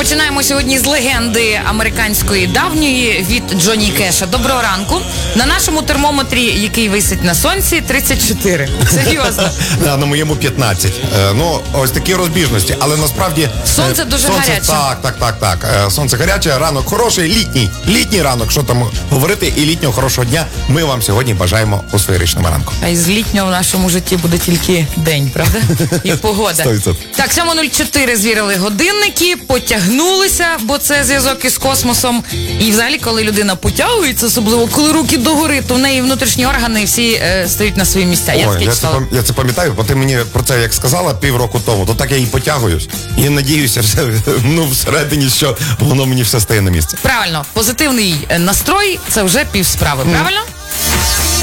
Починаємо сьогодні з легенди американської давньої від Джонні Кеша. Доброго ранку. На нашому термометрі, який висить на сонці, 34. Серйозно. На моєму 15. Ну, ось такі розбіжності. Але насправді... Сонце дуже гаряче. Так. Сонце гаряче, ранок хороший, літній ранок. Що там говорити? І літнього хорошого дня ми вам сьогодні бажаємо у феєричному ранку. А із літнього в нашому житті буде тільки день, правда? І погода. 100%. Так, 7:04 звірили годинники, потягнулися, бо це зв'язок із космосом. І взагалі, коли людина потягується, особливо коли руки догори, то в неї внутрішні органи всі стоять на свої місця. Я це пам'ятаю, бо ти мені про це як сказала півроку тому, то так я і потягуюсь. І надіюся, всередині, що воно мені все стає на місце. Правильно, позитивний настрой – це вже півсправи, правильно?